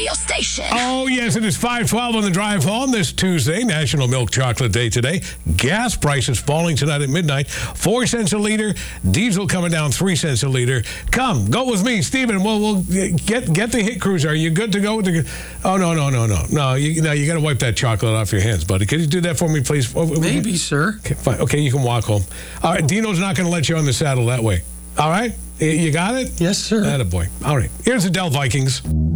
radio station. Oh, yes, it is 5:12 on the drive home this Tuesday, National Milk Chocolate Day today. Gas prices falling tonight at midnight. 4 cents a liter. Diesel coming down 3 cents a liter. Come, go with me, Stephen. We'll get the hit cruiser. Are you good to go? Oh, no. No, you got to wipe that chocolate off your hands, buddy. Can you do that for me, please? Maybe, sir. Okay, fine. Okay, you can walk home. All right, Dino's not going to let you on the saddle that way. All right? You got it? Yes, sir. Attaboy. All right. Here's the Dell Vikings.